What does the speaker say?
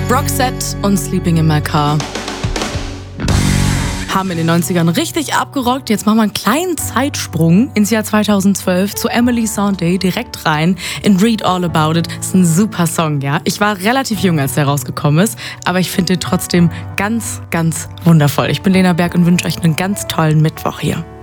Roxette und Sleeping in My Car haben in den 90ern richtig abgerockt. Jetzt machen wir einen kleinen Zeitsprung ins Jahr 2012 zu Emily Sandé direkt rein in Read All About It. Das ist ein super Song, ja. Ich war relativ jung, als der rausgekommen ist, aber ich finde den trotzdem ganz, ganz wundervoll. Ich bin Lena Berg und wünsche euch einen ganz tollen Mittwoch hier.